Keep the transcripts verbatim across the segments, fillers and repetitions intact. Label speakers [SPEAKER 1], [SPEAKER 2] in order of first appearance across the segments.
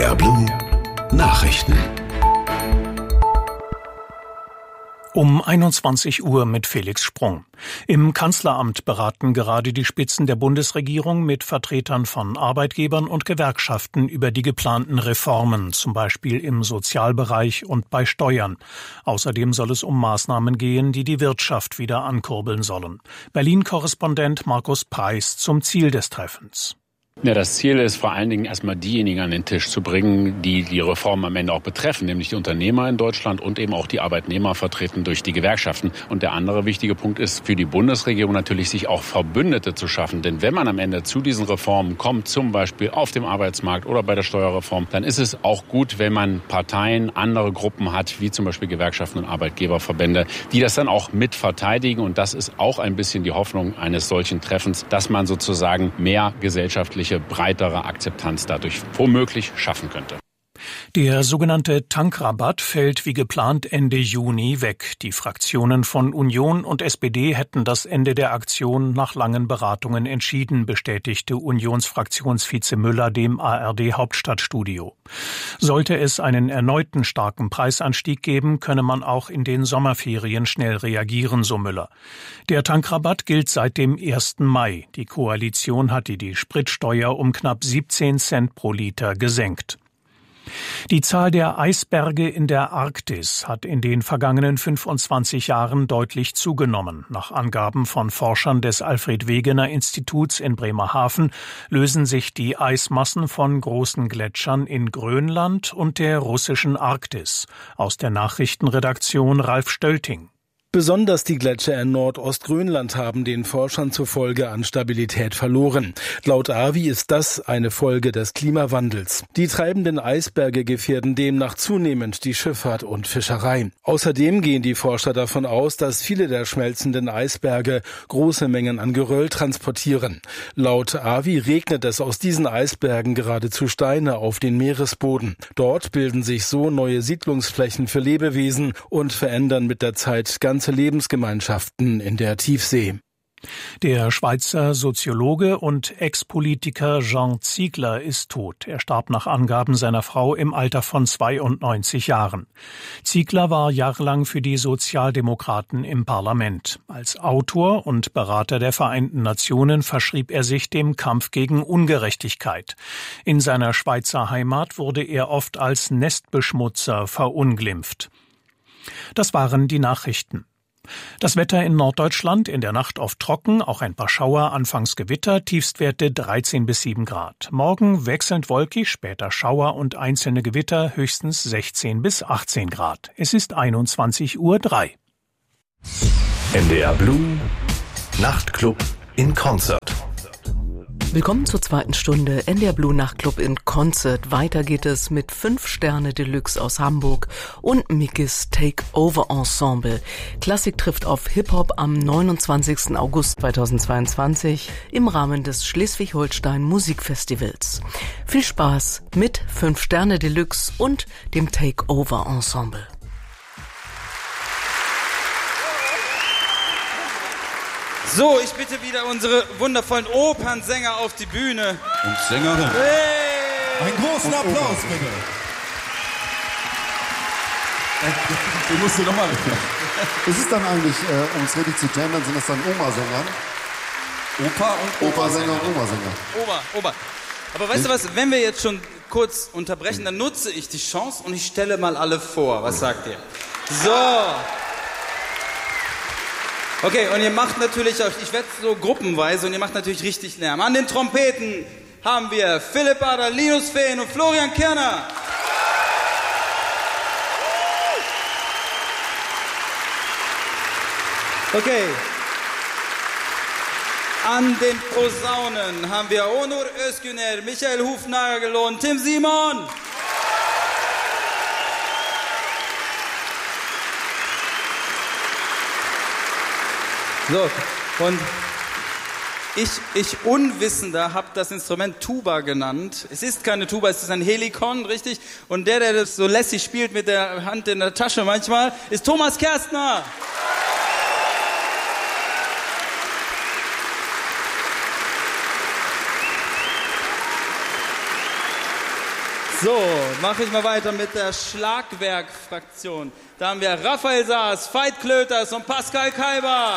[SPEAKER 1] R Blue Nachrichten.
[SPEAKER 2] Um einundzwanzig Uhr mit Felix Sprung. Im Kanzleramt beraten gerade die Spitzen der Bundesregierung mit Vertretern von Arbeitgebern und Gewerkschaften über die geplanten Reformen, zum Beispiel im Sozialbereich und bei Steuern. Außerdem soll es um Maßnahmen gehen, die die Wirtschaft wieder ankurbeln sollen. Berlin-Korrespondent Markus Preis zum Ziel des Treffens.
[SPEAKER 3] Ja, das Ziel ist vor allen Dingen erstmal diejenigen an den Tisch zu bringen, die die Reform am Ende auch betreffen, nämlich die Unternehmer in Deutschland und eben auch die Arbeitnehmer vertreten durch die Gewerkschaften. Und der andere wichtige Punkt ist für die Bundesregierung natürlich, sich auch Verbündete zu schaffen. Denn wenn man am Ende zu diesen Reformen kommt, zum Beispiel auf dem Arbeitsmarkt oder bei der Steuerreform, dann ist es auch gut, wenn man Parteien, andere Gruppen hat, wie zum Beispiel Gewerkschaften und Arbeitgeberverbände, die das dann auch mit verteidigen. Und das ist auch ein bisschen die Hoffnung eines solchen Treffens, dass man sozusagen mehr gesellschaftliche breitere Akzeptanz dadurch womöglich schaffen könnte.
[SPEAKER 2] Der sogenannte Tankrabatt fällt wie geplant Ende Juni weg. Die Fraktionen von Union und S P D hätten das Ende der Aktion nach langen Beratungen entschieden, bestätigte Unionsfraktionsvize Müller dem A R D-Hauptstadtstudio. Sollte es einen erneuten starken Preisanstieg geben, könne man auch in den Sommerferien schnell reagieren, so Müller. Der Tankrabatt gilt seit dem ersten Mai. Die Koalition hatte die Spritsteuer um knapp siebzehn Cent pro Liter gesenkt. Die Zahl der Eisberge in der Arktis hat in den vergangenen fünfundzwanzig Jahren deutlich zugenommen. Nach Angaben von Forschern des Alfred-Wegener-Instituts in Bremerhaven lösen sich die Eismassen von großen Gletschern in Grönland und der russischen Arktis. Aus der Nachrichtenredaktion Ralf Stölting.
[SPEAKER 4] Besonders die Gletscher in Nordostgrönland haben den Forschern zufolge an Stabilität verloren. Laut A W I ist das eine Folge des Klimawandels. Die treibenden Eisberge gefährden demnach zunehmend die Schifffahrt und Fischerei. Außerdem gehen die Forscher davon aus, dass viele der schmelzenden Eisberge große Mengen an Geröll transportieren. Laut A W I regnet es aus diesen Eisbergen geradezu Steine auf den Meeresboden. Dort bilden sich so neue Siedlungsflächen für Lebewesen und verändern mit der Zeit ganze Lebensgemeinschaften in der Tiefsee.
[SPEAKER 2] Der Schweizer Soziologe und Ex-Politiker Jean Ziegler ist tot. Er starb nach Angaben seiner Frau im Alter von zweiundneunzig Jahren. Ziegler war jahrelang für die Sozialdemokraten im Parlament. Als Autor und Berater der Vereinten Nationen verschrieb er sich dem Kampf gegen Ungerechtigkeit. In seiner Schweizer Heimat wurde er oft als Nestbeschmutzer verunglimpft. Das waren die Nachrichten. Das Wetter in Norddeutschland in der Nacht oft trocken, auch ein paar Schauer, anfangs Gewitter, Tiefstwerte dreizehn bis sieben Grad. Morgen wechselnd wolkig, später Schauer und einzelne Gewitter, höchstens sechzehn bis achtzehn Grad. Es ist einundzwanzig Uhr drei.
[SPEAKER 1] N D R Blue Nachtclub in Konzert.
[SPEAKER 5] Willkommen zur zweiten Stunde N D R Blue Nachtclub in Konzert. Weiter geht es mit fünf Sterne Deluxe aus Hamburg und Mikis Take-Over Ensemble. Klassik trifft auf Hip-Hop am neunundzwanzigsten August zweitausendzweiundzwanzig im Rahmen des Schleswig-Holstein Musikfestivals. Viel Spaß mit fünf Sterne Deluxe und dem Take-Over Ensemble.
[SPEAKER 6] So, ich bitte wieder unsere wundervollen Opernsänger auf die Bühne.
[SPEAKER 7] Und Sängerin.
[SPEAKER 6] Hey.
[SPEAKER 7] Einen großen Applaus, bitte. Den musst du nochmal.
[SPEAKER 8] Ist es dann eigentlich, äh, um es richtig zu gendern, sind das dann Oma-Sänger?
[SPEAKER 6] Opa und
[SPEAKER 8] Opa-Sänger und Oma-Sänger.
[SPEAKER 6] Opa, Opa. Aber weißt du was, wenn wir jetzt schon kurz unterbrechen, dann nutze ich die Chance und ich stelle mal alle vor. Was sagt ihr? So. Okay, und ihr macht natürlich, ich werde so gruppenweise, und ihr macht natürlich richtig Lärm. An den Trompeten haben wir Philipp Ader, Linus Fehn und Florian Kerner. Okay. An den Posaunen haben wir Onur Özgüner, Michael Hufnagel und Tim Simon. So, und ich, ich Unwissender habe das Instrument Tuba genannt. Es ist keine Tuba, es ist ein Helikon, richtig? Und der, der das so lässig spielt mit der Hand in der Tasche manchmal, ist Thomas Kerstner. So, mache ich mal weiter mit der Schlagwerk-Fraktion. Da haben wir Raphael Saas, Veit Klöters und Pascal Kaiber.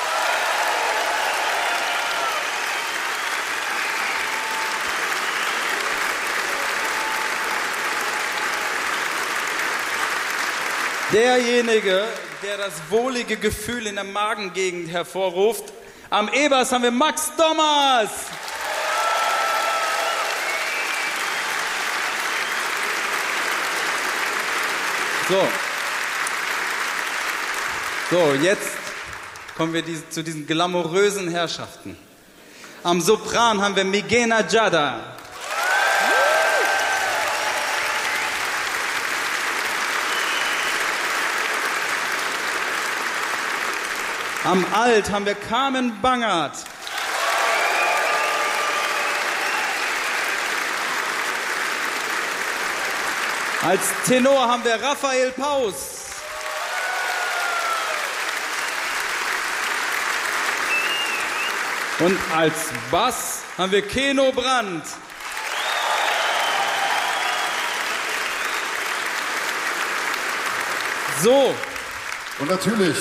[SPEAKER 6] Derjenige, der das wohlige Gefühl in der Magengegend hervorruft. Am E-Bass haben wir Max Thomas. So. So, jetzt kommen wir zu diesen glamourösen Herrschaften. Am Sopran haben wir Migena Jada. Am Alt haben wir Carmen Bangert. Als Tenor haben wir Raphael Paus. Und als Bass haben wir Keno Brandt. So.
[SPEAKER 8] Und natürlich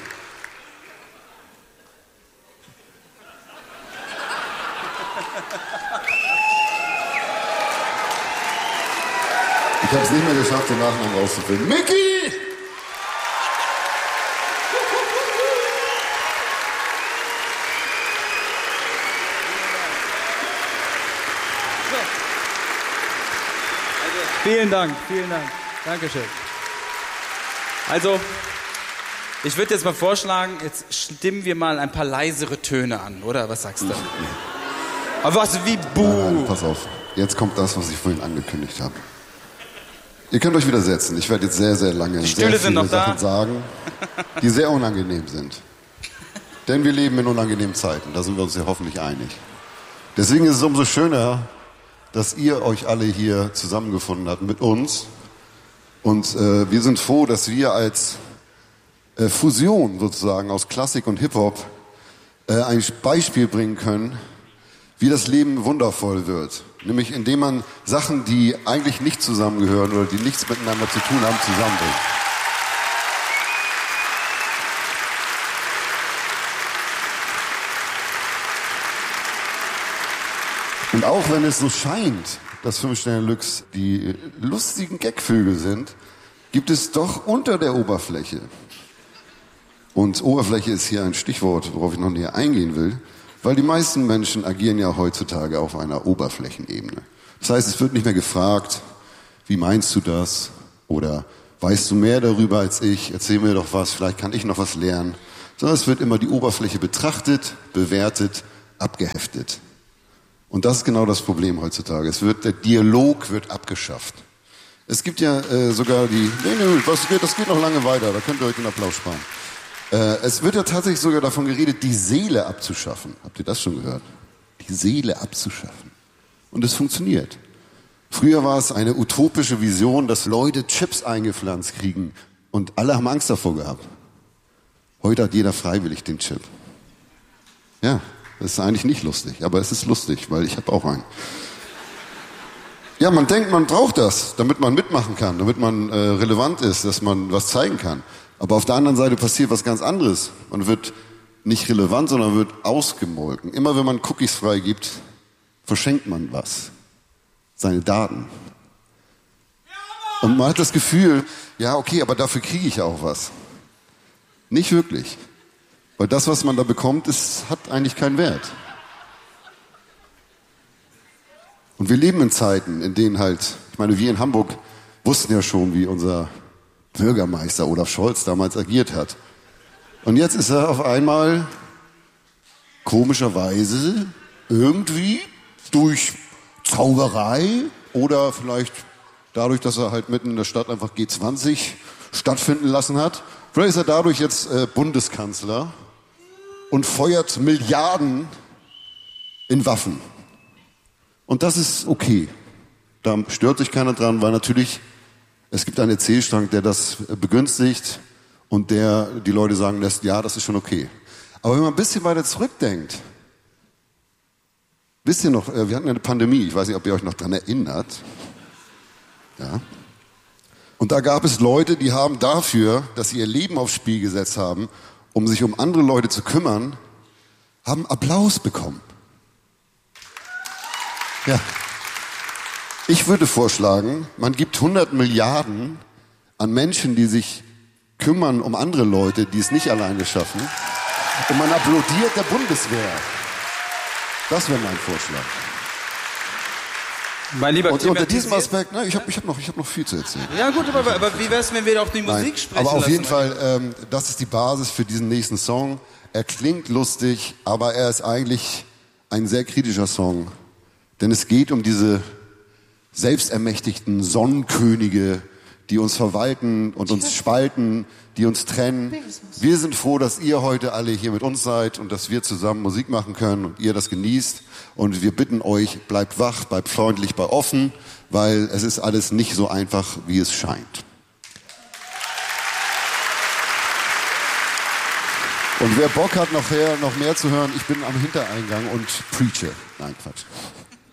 [SPEAKER 8] ich habe es nicht mehr geschafft, den Nachnamen rauszufinden. Micky!
[SPEAKER 6] Vielen Dank, vielen Dank. Dankeschön. Also, ich würde jetzt mal vorschlagen, jetzt stimmen wir mal ein paar leisere Töne an, oder? Was sagst du? Aber was wie Buh?
[SPEAKER 8] Nein, nein, pass auf. Jetzt kommt das, was ich vorhin angekündigt habe. Ihr könnt euch wieder setzen. Ich werde jetzt sehr, sehr lange
[SPEAKER 6] Die
[SPEAKER 8] sehr
[SPEAKER 6] Stühle
[SPEAKER 8] viele
[SPEAKER 6] sind noch
[SPEAKER 8] Sachen
[SPEAKER 6] da.
[SPEAKER 8] sagen, die sehr unangenehm sind. Denn wir leben in unangenehmen Zeiten. Da sind wir uns ja hoffentlich einig. Deswegen ist es umso schöner, dass ihr euch alle hier zusammengefunden habt mit uns. Und äh, wir sind froh, dass wir als äh, Fusion sozusagen aus Klassik und Hip-Hop äh, ein Beispiel bringen können, wie das Leben wundervoll wird. Nämlich indem man Sachen, die eigentlich nicht zusammengehören oder die nichts miteinander zu tun haben, zusammenbringt. Und auch wenn es so scheint, dass Fünf-Sterne-Lux die lustigen Gagvögel sind, gibt es doch unter der Oberfläche, und Oberfläche ist hier ein Stichwort, worauf ich noch näher eingehen will, weil die meisten Menschen agieren ja heutzutage auf einer Oberflächenebene. Das heißt, es wird nicht mehr gefragt, wie meinst du das? Oder weißt du mehr darüber als ich? Erzähl mir doch was, vielleicht kann ich noch was lernen. Sondern es wird immer die Oberfläche betrachtet, bewertet, abgeheftet. Und das ist genau das Problem heutzutage. Es wird, der Dialog wird abgeschafft. Es gibt ja äh, sogar die, nee, nee, das geht, das geht noch lange weiter, da könnt ihr euch den Applaus sparen. Äh, es wird ja tatsächlich sogar davon geredet, die Seele abzuschaffen. Habt ihr das schon gehört? Die Seele abzuschaffen. Und es funktioniert. Früher war es eine utopische Vision, dass Leute Chips eingepflanzt kriegen und alle haben Angst davor gehabt. Heute hat jeder freiwillig den Chip. Ja, das ist eigentlich nicht lustig, aber es ist lustig, weil ich habe auch einen. Ja, man denkt, man braucht das, damit man mitmachen kann, damit man äh, relevant ist, dass man was zeigen kann. Aber auf der anderen Seite passiert was ganz anderes. Man wird nicht relevant, sondern wird ausgemolken. Immer wenn man Cookies freigibt, verschenkt man was. Seine Daten. Und man hat das Gefühl, ja okay, aber dafür kriege ich auch was. Nicht wirklich. Weil das, was man da bekommt, ist, hat eigentlich keinen Wert. Und wir leben in Zeiten, in denen halt, ich meine, wir in Hamburg wussten ja schon, wie unser Bürgermeister Olaf Scholz damals agiert hat. Und jetzt ist er auf einmal komischerweise irgendwie durch Zauberei oder vielleicht dadurch, dass er halt mitten in der Stadt einfach G zwanzig stattfinden lassen hat, vielleicht ist er dadurch jetzt äh, Bundeskanzler und feuert Milliarden in Waffen. Und das ist okay. Da stört sich keiner dran, weil natürlich es gibt einen Erzählstrang, der das begünstigt und der die Leute sagen lässt, ja, das ist schon okay. Aber wenn man ein bisschen weiter zurückdenkt, wisst ihr noch, wir hatten eine Pandemie, ich weiß nicht, ob ihr euch noch dran erinnert. Ja. Und da gab es Leute, die haben dafür, dass sie ihr Leben aufs Spiel gesetzt haben, um sich um andere Leute zu kümmern, haben Applaus bekommen. Ja. Ich würde vorschlagen, man gibt hundert Milliarden an Menschen, die sich kümmern um andere Leute, die es nicht alleine schaffen, und man applaudiert der Bundeswehr. Das wäre mein Vorschlag.
[SPEAKER 6] Mein lieber,
[SPEAKER 8] und unter diesem Aspekt, na, ich habe ich hab noch, ich hab noch viel zu erzählen.
[SPEAKER 6] Ja gut, aber, aber wie wäre es, wenn wir auf die Musik
[SPEAKER 8] Nein,
[SPEAKER 6] sprechen
[SPEAKER 8] aber auf
[SPEAKER 6] lassen?
[SPEAKER 8] jeden Fall, ähm, das ist die Basis für diesen nächsten Song. Er klingt lustig, aber er ist eigentlich ein sehr kritischer Song. Denn es geht um diese selbstermächtigten Sonnenkönige, die uns verwalten und uns spalten, die uns trennen. Wir sind froh, dass ihr heute alle hier mit uns seid und dass wir zusammen Musik machen können und ihr das genießt. Und wir bitten euch, bleibt wach, bleibt freundlich, bleibt offen, weil es ist alles nicht so einfach, wie es scheint. Und wer Bock hat, noch mehr, noch mehr zu hören, ich bin am Hintereingang und preache. Nein, Quatsch.